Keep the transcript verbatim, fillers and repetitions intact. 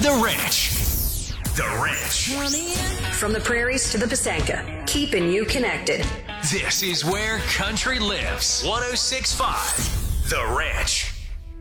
The Ranch. The Ranch. From the prairies to the Pasanka, keeping you connected. This is where country lives. one oh six point five The Ranch.